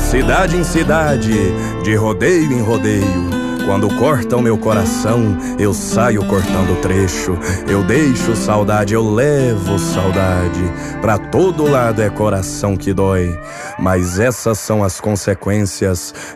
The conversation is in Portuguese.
cidade em cidade, de rodeio em rodeio. Quando cortam meu coração, eu saio cortando trecho. Eu deixo saudade, eu levo saudade. Pra todo lado é coração que dói. Mas essas são as consequências